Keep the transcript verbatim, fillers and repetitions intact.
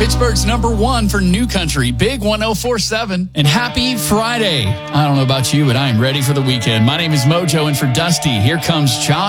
Pittsburgh's number one for New Country, Big one oh four point seven. And happy Friday. I don't know about you, but I am ready for the weekend. My name is Mojo, and for Dusty, here comes Josh.